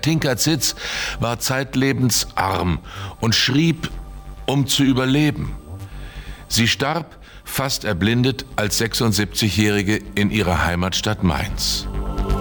Katinka Zitz war zeitlebens arm und schrieb, um zu überleben. Sie starb, fast erblindet, als 76-Jährige in ihrer Heimatstadt Mainz.